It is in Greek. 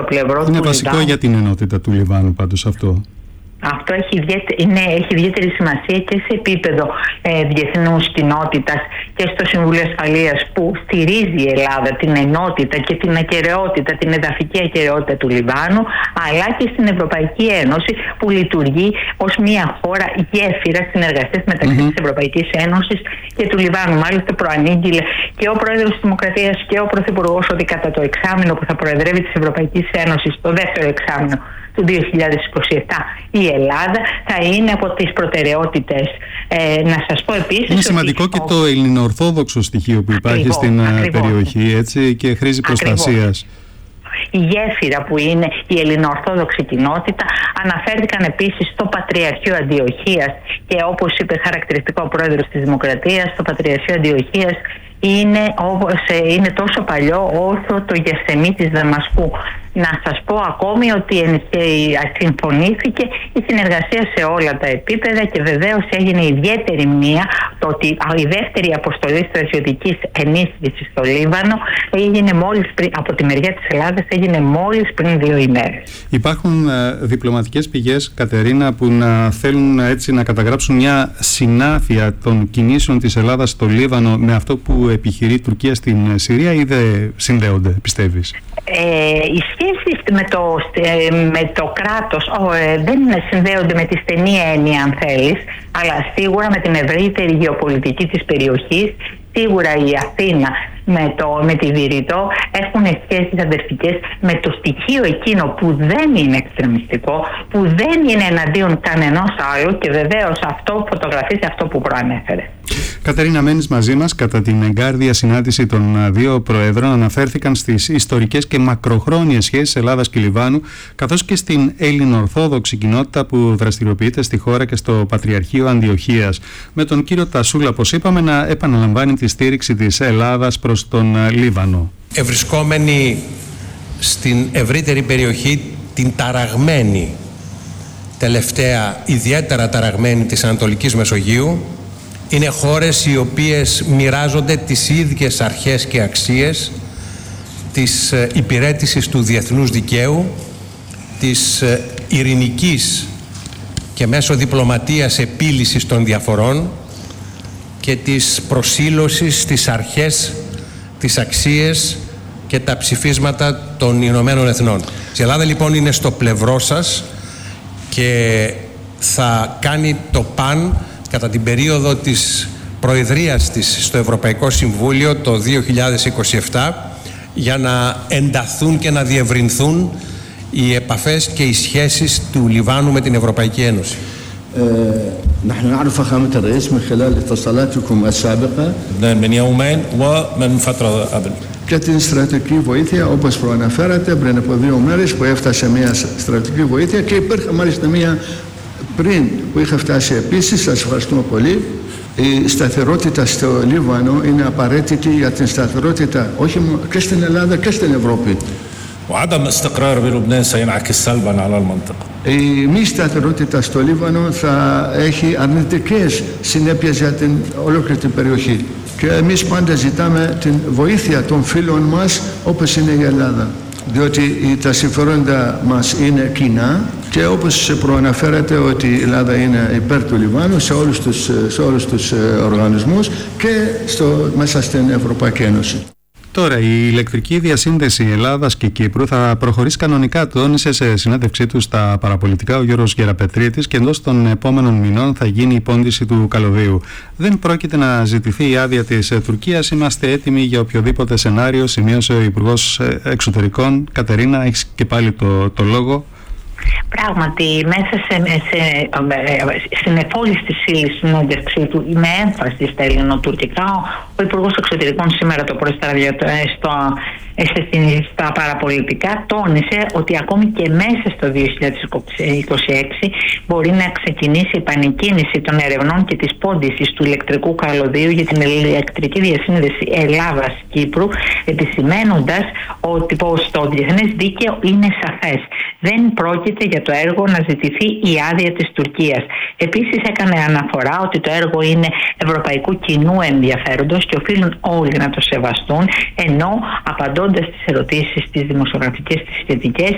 πλευρό του. Είναι βασικό για την ενότητα του Λιβάνου πάντως αυτό. Αυτό έχει ιδιαίτερη σημασία και σε επίπεδο διεθνούς κοινότητας και στο Συμβούλιο Ασφαλείας, που στηρίζει η Ελλάδα την ενότητα και την ακεραιότητα, την εδαφική ακεραιότητα του Λιβάνου, αλλά και στην Ευρωπαϊκή Ένωση, που λειτουργεί ως μια χώρα γέφυρα συνεργασίας μεταξύ της Ευρωπαϊκής Ένωσης και του Λιβάνου. Μάλιστα προανήγγειλε και ο Πρόεδρος της Δημοκρατίας και ο Πρωθυπουργός ότι κατά το εξάμηνο που θα προεδρεύει της Ευρωπαϊκής Ένωσης, το δεύτερο εξάμηνο του 2027, η Ελλάδα θα είναι από τις προτεραιότητες. Να σας πω επίσης... Είναι σημαντικό και το ελληνοορθόδοξο στοιχείο που υπάρχει στην περιοχή, έτσι, και χρήζει προστασίας. Η γέφυρα που είναι η ελληνοορθόδοξη κοινότητα. Αναφέρθηκαν επίσης στο Πατριαρχείο Αντιοχίας, και όπως είπε χαρακτηριστικό ο Πρόεδρος της Δημοκρατίας, το Πατριαρχείο Αντιοχίας είναι τόσο παλιό όσο το Γεσεμί της Δαμασκού. Να σας πω ακόμη ότι συμφωνήθηκε η συνεργασία σε όλα τα επίπεδα, και βεβαίως έγινε ιδιαίτερη μνήμα το ότι η δεύτερη αποστολή στρατιωτικής ενίσχυσης στο Λίβανο έγινε από τη μεριά της Ελλάδας μόλις πριν 2 ημέρες. Υπάρχουν διπλωματικές πηγές, Κατερίνα, που να θέλουν έτσι να καταγράψουν μια συνάφεια των κινήσεων της Ελλάδας στο Λίβανο με αυτό που επιχειρεί η Τουρκία στην Συρία, ή δεν συνδέονται, πιστεύεις? Οι σχέσεις με το κράτος δεν συνδέονται με τη στενή έννοια, αν θέλεις, αλλά σίγουρα με την ευρύτερη γεωπολιτική της περιοχής. Σίγουρα η Αθήνα με τη Βηρητό έχουν σχέσεις αδερφικές, με το στοιχείο εκείνο που δεν είναι εξτρεμιστικό, που δεν είναι εναντίον κανενός άλλου, και βεβαίως αυτό φωτογραφίζει αυτό που προανέφερε. Κατερίνα, μένεις μαζί μας. Κατά την εγκάρδια συνάντηση των δύο προέδρων αναφέρθηκαν στις ιστορικές και μακροχρόνιες σχέσεις Ελλάδας και Λιβάνου, καθώς και στην ελληνοορθόδοξη κοινότητα που δραστηριοποιείται στη χώρα και στο Πατριαρχείο Αντιοχίας, με τον κύριο Τασούλα, όπως είπαμε, να επαναλαμβάνει τη στήριξη της Ελλάδας προς τον Λίβανο. Ευρισκόμενοι στην ευρύτερη περιοχή, την ταραγμένη, τελευταία ιδιαίτερα ταραγμένη της Ανατολικής Μεσογείου, είναι χώρες οι οποίες μοιράζονται τις ίδιες αρχές και αξίες της υπηρέτησης του διεθνούς δικαίου, της ειρηνικής και μέσω διπλωματίας επίλυσης των διαφορών και της προσήλωσης στις αρχές, τις αξίες και τα ψηφίσματα των Ηνωμένων Εθνών. Η Ελλάδα λοιπόν είναι στο πλευρό σας και θα κάνει το παν κατά την περίοδο της προεδρίας της στο Ευρωπαϊκό Συμβούλιο το 2027 για να ενταθούν και να διευρυνθούν οι επαφές και οι σχέσεις του Λιβάνου με την Ευρωπαϊκή Ένωση. نحن نعرف فخامة الرئيس من خلال اتصالاتكم السابقة من يومين ومن فترة قبل. Και την στρατιωτική βοήθεια, όπως προαναφέρατε, πριν από 2 μέρες που έφτασε μια στρατιωτική βοήθεια, και υπήρχε μάλιστα μια πριν που είχε φτάσει επίσης. Σας ευχαριστούμε πολύ. Η σταθερότητα στο Λίβανο είναι απαραίτητη για την σταθερότητα όχι και στην Ελλάδα και στην Ευρώπη. وعدم استقرار بلبنان سينعكس سلبا على المنطقة. Η μη σταθερότητα στο Λίβανο θα έχει αρνητικές συνέπειες για την ολόκληρη την περιοχή. Και εμείς πάντα ζητάμε την βοήθεια των φίλων μας, όπως είναι η Ελλάδα. Διότι τα συμφέροντα μας είναι κοινά, και όπως προαναφέρατε ότι η Ελλάδα είναι υπέρ του Λιβάνου σε όλους τους οργανισμούς και μέσα στην Ευρωπαϊκή Ένωση. Τώρα, η ηλεκτρική διασύνδεση Ελλάδας και Κύπρου θα προχωρήσει κανονικά, τόνισε σε συνέντευξή του στα παραπολιτικά ο Γιώργος Γεραπετρίτης, και εντός των επόμενων μηνών θα γίνει η πόντιση του καλωδίου. Δεν πρόκειται να ζητηθεί η άδεια της Τουρκίας. Είμαστε έτοιμοι για οποιοδήποτε σενάριο, σημείωσε ο Υπουργός Εξωτερικών. Κατερίνα, έχεις και πάλι το λόγο. Πράγματι, μέσα στην εφόλιστη ύλη συνέντευξή του, με έμφαση στα ελληνοτουρκικά, ο Υπουργός Εξωτερικών σήμερα το πρωί στα παραπολιτικά τόνισε ότι ακόμη και μέσα στο 2026 μπορεί να ξεκινήσει η επανεκκίνηση των ερευνών και της πόντισης του ηλεκτρικού καλωδίου για την ηλεκτρική διασύνδεση Ελλάδας-Κύπρου, επισημαίνοντας ότι το διεθνές δίκαιο είναι σαφές. Δεν πρόκειται για το έργο να ζητηθεί η άδεια της Τουρκίας. Επίσης έκανε αναφορά ότι το έργο είναι ευρωπαϊκού κοινού ενδιαφέροντος και οφείλουν όλοι να το σεβαστούν, ενώ απαντώντας στις ερωτήσεις της δημοσιογραφικές, τις σχετικές,